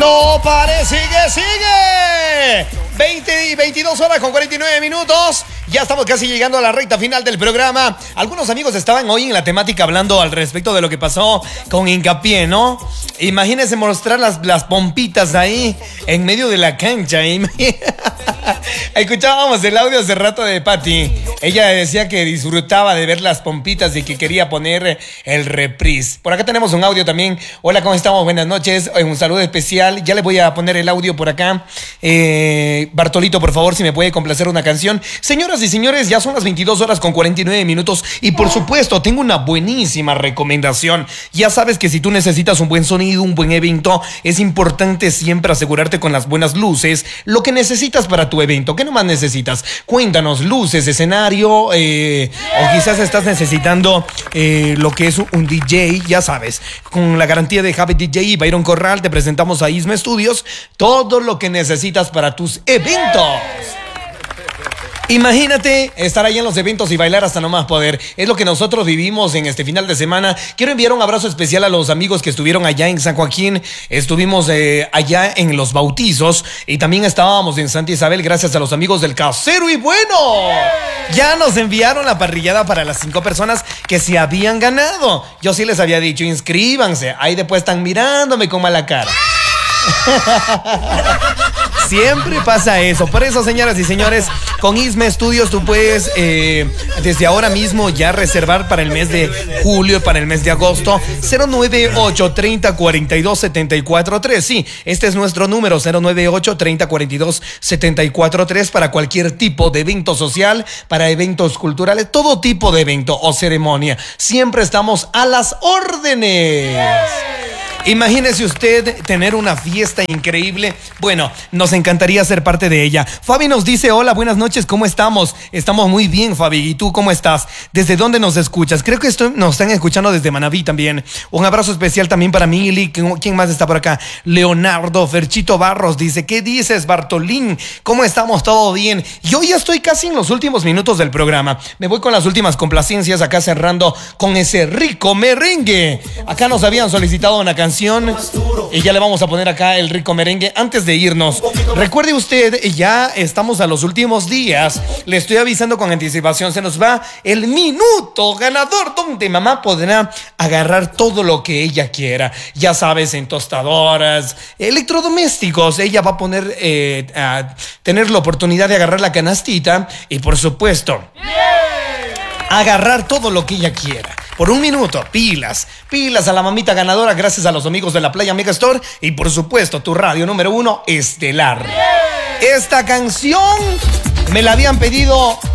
No pare, sigue. 20 y 22 horas con 49 minutos. Ya estamos casi llegando a la recta final del programa. Algunos amigos estaban hoy en la temática hablando al respecto de lo que pasó con Hincapié, ¿no? Imagínense mostrar las pompitas ahí en medio de la cancha. Escuchábamos el audio hace rato de Patti. Ella decía que disfrutaba de ver las pompitas y que quería poner el reprise. Por acá tenemos un audio también. Hola, ¿cómo estamos? Buenas noches. Un saludo especial. Ya le voy a poner el audio por acá. Bartolito, por favor, si me puede complacer una canción. Señoras y señores, ya son las 22 horas con 49 minutos. Y por supuesto, tengo una buenísima recomendación. Ya sabes que si tú necesitas un buen sonido, un buen evento, es importante siempre asegurarte con las buenas luces lo que necesitas para tu evento. ¿Qué nomás necesitas? Cuéntanos, luces, escenario, o quizás estás necesitando lo que es un DJ, ya sabes. Con la garantía de Javi DJ y Byron Corral te presentamos a Isma Studios todo lo que necesitas para tus eventos. Imagínate estar ahí en los eventos y bailar hasta no más poder. Es lo que nosotros vivimos en este final de semana. Quiero enviar un abrazo especial a los amigos que estuvieron allá en San Joaquín. Estuvimos allá en los bautizos y también estábamos en Santa Isabel gracias a los amigos del Casero y Bueno. Ya nos enviaron la parrillada para las 5 personas que se habían ganado. Yo sí les había dicho, inscríbanse. Ahí después están mirándome con mala cara. Siempre pasa eso. Por eso, señoras y señores, con Isma Studios tú puedes desde ahora mismo ya reservar para el mes de julio, para el mes de agosto. 098-30-42-74-3. Sí, este es nuestro número, 098-30-42-74-3, para cualquier tipo de evento social, para eventos culturales, todo tipo de evento o ceremonia. Siempre estamos a las órdenes. Imagínese usted tener una fiesta increíble. Bueno, nos encantaría ser parte de ella. Fabi nos dice, hola, buenas noches, ¿cómo estamos? Estamos muy bien, Fabi. ¿Y tú cómo estás? ¿Desde dónde nos escuchas? Creo que nos están escuchando desde Manabí también. Un abrazo especial también para Mili. ¿Quién más está por acá? Leonardo, Ferchito Barros dice, ¿qué dices, Bartolín? ¿Cómo estamos? ¿Todo bien? Yo ya estoy casi en los últimos minutos del programa. Me voy con las últimas complacencias, acá cerrando con ese rico merengue. Acá nos habían solicitado una canción y ya le vamos a poner acá el rico merengue antes de irnos. Recuerde usted, ya estamos a los últimos días. Le estoy avisando con anticipación, se nos va el minuto ganador donde mamá podrá agarrar todo lo que ella quiera. Ya sabes, en tostadoras, electrodomésticos. Ella va a poner a tener la oportunidad de agarrar la canastita y por supuesto agarrar todo lo que ella quiera. Por un minuto, pilas a la mamita ganadora gracias a los amigos de la Playa Mega Store y por supuesto tu radio número 1 estelar. Esta canción me la habían pedido